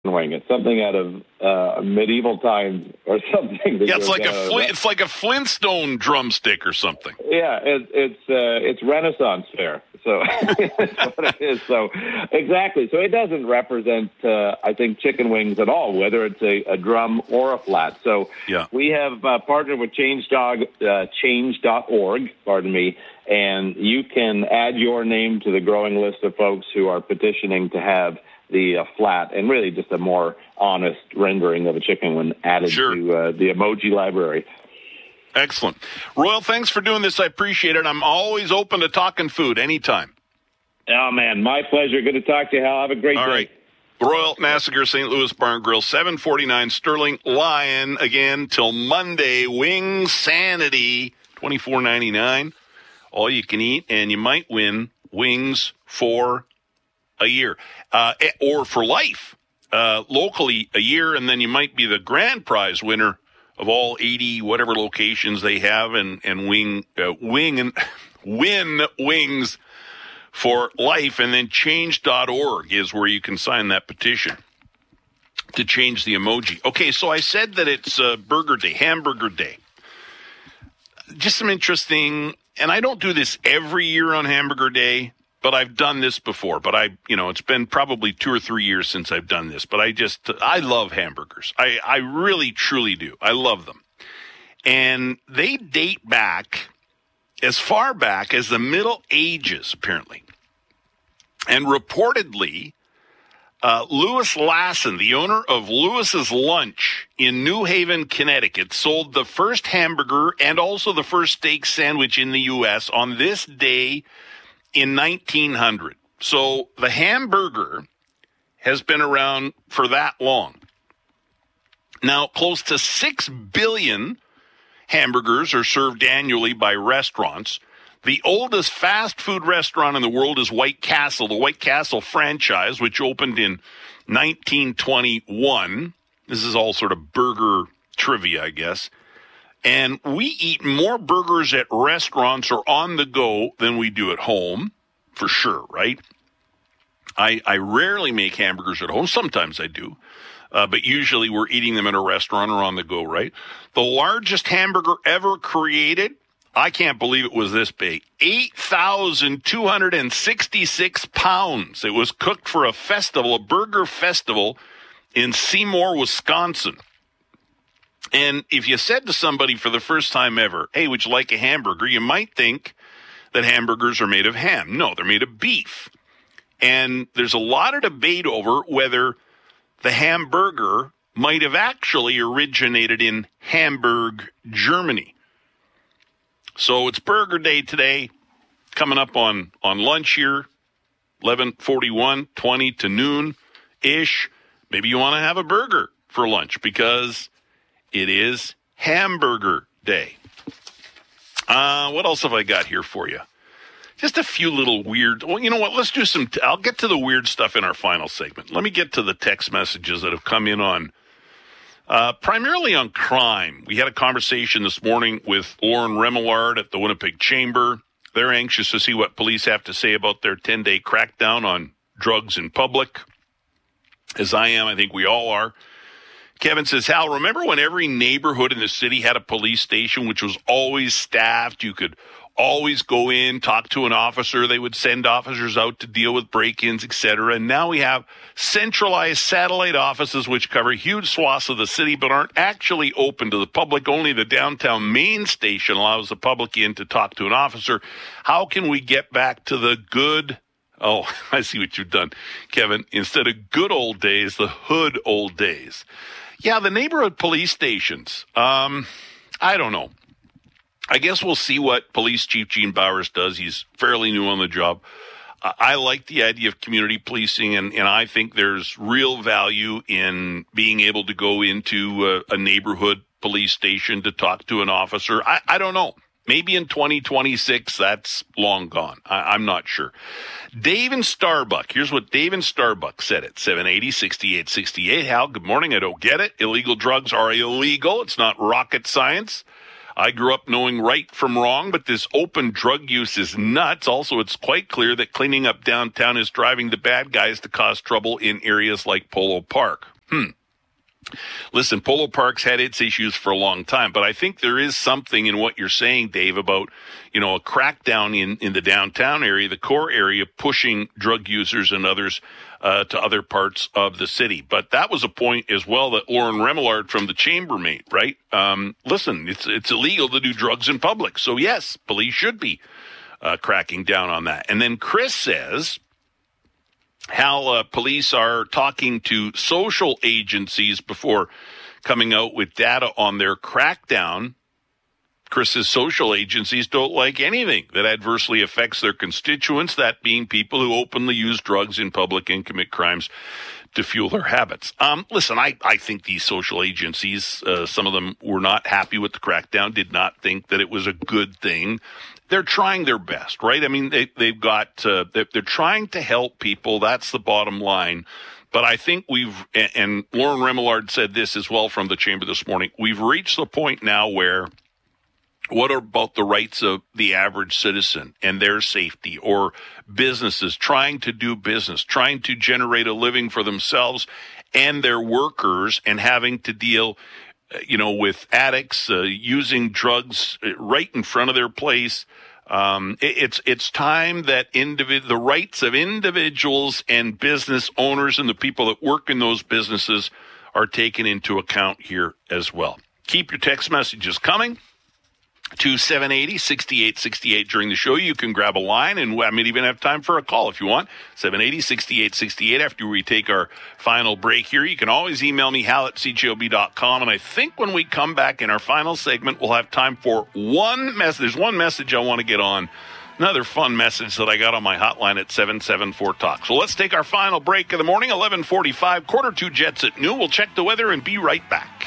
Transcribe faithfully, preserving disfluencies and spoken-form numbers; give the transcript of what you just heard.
wing. It's something out of uh, medieval times or something. Yeah, it's like a Fli- it's like a Flintstone drumstick or something. Yeah, it, it's uh, it's Renaissance fare. So that's what it is. So exactly. So it doesn't represent, uh, I think, chicken wings at all, whether it's a, a drum or a flat. So yeah. we have uh, partnered with Change dot uh, change dot org, pardon me, and you can add your name to the growing list of folks who are petitioning to have the uh, flat and really just a more honest rendering of a chicken when added sure. to uh, the emoji library. Excellent. Royal, thanks for doing this. I appreciate it. I'm always open to talking food anytime. Oh, man, my pleasure. Good to talk to you, Hal. Have a great All day. Right. Royal Massacre Saint Louis Barn Grill, seven forty-nine Sterling Lion, again till Monday. Wing Sanity, twenty-four ninety-nine. All you can eat, and you might win wings for a year uh, or for life. Uh, locally, a year, and then you might be the grand prize winner of all eighty whatever locations they have, and and wing uh, wing and win wings for life. And then change dot org is where you can sign that petition to change the emoji. Okay, so I said that it's uh, Burger Day, Hamburger Day. Just some interesting, and I don't do this every year on Hamburger Day, but I've done this before. But I, you know, it's been probably two or three years since I've done this. But I just, I love hamburgers. I, I really, truly do. I love them. And they date back as far back as the Middle Ages, apparently. And reportedly, uh, Louis Lassen, the owner of Louis's Lunch in New Haven, Connecticut, sold the first hamburger and also the first steak sandwich in the U S on this day in nineteen hundred. So the hamburger has been around for that long. Now, close to six billion hamburgers are served annually by restaurants. The oldest fast food restaurant in the world is White Castle, the White Castle franchise, which opened in nineteen twenty-one. This is all sort of burger trivia, I guess. And we eat more burgers at restaurants or on the go than we do at home, for sure, right? I, I rarely make hamburgers at home. Sometimes I do. Uh, but usually we're eating them in a restaurant or on the go, right? The largest hamburger ever created, I can't believe it was this big, eight thousand two hundred sixty-six pounds. It was cooked for a festival, a burger festival in Seymour, Wisconsin. And if you said to somebody for the first time ever, hey, would you like a hamburger? You might think that hamburgers are made of ham. No, they're made of beef. And there's a lot of debate over whether the hamburger might have actually originated in Hamburg, Germany. So it's Burger Day today, coming up on, on lunch here, eleven forty-one, twenty to noon-ish. Maybe you want to have a burger for lunch because it is Hamburger Day. Uh, what else have I got here for you? Just a few little weird, well, you know what, let's do some, I'll get to the weird stuff in our final segment. Let me get to the text messages that have come in on, uh, primarily on crime. We had a conversation this morning with Lauren Remillard at the Winnipeg Chamber. They're anxious to see what police have to say about their ten-day crackdown on drugs in public. As I am, I think we all are. Kevin says, Hal, remember when every neighborhood in the city had a police station, which was always staffed? You could always go in, talk to an officer. They would send officers out to deal with break-ins, et cetera. And now we have centralized satellite offices which cover huge swaths of the city but aren't actually open to the public. Only the downtown main station allows the public in to talk to an officer. How can we get back to the good, oh, I see what you've done, Kevin. Instead of good old days, the hood old days. Yeah, the neighborhood police stations. Um, I don't know. I guess we'll see what Police Chief Gene Bowers does. He's fairly new on the job. Uh, I like the idea of community policing, and, and I think there's real value in being able to go into a, a neighborhood police station to talk to an officer. I, I don't know. Maybe in twenty twenty-six, that's long gone. I, I'm not sure. Dave and Starbuck. Here's what Dave and Starbuck said at seven eighty, sixty-eight sixty-eight. Hal, good morning. I don't get it. Illegal drugs are illegal. It's not rocket science. I grew up knowing right from wrong, but this open drug use is nuts. Also, it's quite clear that cleaning up downtown is driving the bad guys to cause trouble in areas like Polo Park. Hmm. Listen, Polo Park's had its issues for a long time, but I think there is something in what you're saying, Dave, about, you know, a crackdown in, in the downtown area, the core area, pushing drug users and others uh, to other parts of the city. But that was a point as well that Lauren Remillard from the Chamber made, right? Um, listen, it's it's illegal to do drugs in public. So, yes, police should be uh, cracking down on that. And then Chris says how uh, police are talking to social agencies before coming out with data on their crackdown. Chris's social agencies don't like anything that adversely affects their constituents, that being people who openly use drugs in public and commit crimes to fuel their habits. Um, listen, I, I think these social agencies, uh, some of them were not happy with the crackdown, did not think that it was a good thing. They're trying their best, right? I mean, they, they've got, uh, they're, they're trying to help people. That's the bottom line. But I think we've, and, and Lauren Remillard said this as well from the Chamber this morning, we've reached the point now where what about the rights of the average citizen and their safety, or businesses trying to do business, trying to generate a living for themselves and their workers, and having to deal, you know, with addicts uh, using drugs right in front of their place. Um, it, it's it's time that individ- the rights of individuals and business owners and the people that work in those businesses are taken into account here as well. Keep your text messages coming to seven eighty, sixty-eight sixty-eight during the show. You can grab a line, and I may even have time for a call if you want. seven eighty, sixty-eight sixty-eight after we take our final break here. You can always email me, hal at c j o b dot com. And I think when we come back in our final segment, we'll have time for one message. There's one message I want to get on. Another fun message that I got on my hotline at seven seven four talk. So let's take our final break of the morning, eleven forty-five, quarter two Jets at noon. We'll check the weather and be right back.